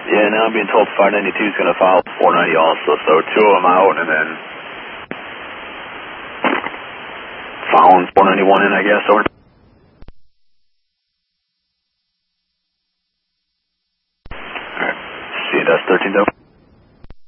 Yeah, now I'm being told 592 is going to file 490 also, so 2 of them out and then filing 491 in, I guess, over. Alright, see you, that's 13 though.